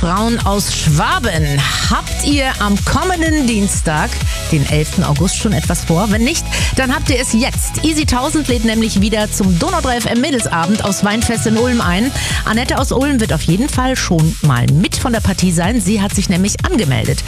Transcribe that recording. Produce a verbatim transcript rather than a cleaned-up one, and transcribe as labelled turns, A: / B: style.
A: Frauen aus Schwaben. Habt ihr am kommenden Dienstag, den elften August, schon etwas vor? Wenn nicht, dann habt ihr es jetzt. Easy tausend lädt nämlich wieder zum Donau drei F M Mädelsabend aus Weinfest in Ulm ein. Annette aus Ulm wird auf jeden Fall schon mal mit von der Partie sein. Sie hat sich nämlich angemeldet.